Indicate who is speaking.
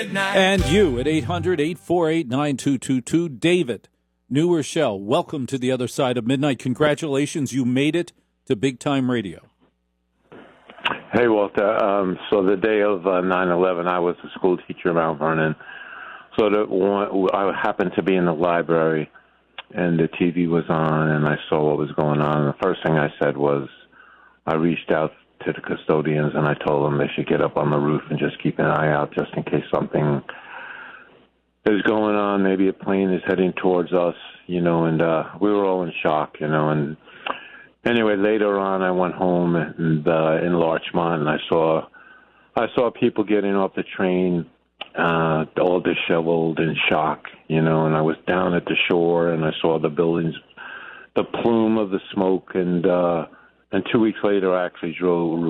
Speaker 1: And you at 800-848-9222. David, New Rochelle, welcome to the other side of midnight. Congratulations. You made it to Big Time Radio.
Speaker 2: Hey, Walter. So the day of 9/11, I was a school teacher in Mount Vernon. So I happened to be in the library, and the TV was on, and I saw what was going on. And the first thing I said was I reached out to the custodians, and I told them they should get up on the roof and just keep an eye out just in case something is going on. Maybe a plane is heading towards us, and we were all in shock, and anyway, later on I went home and in Larchmont, and I saw people getting off the train, all disheveled in shock, and I was down at the shore, and I saw the buildings, the plume of the smoke, and 2 weeks later I actually drove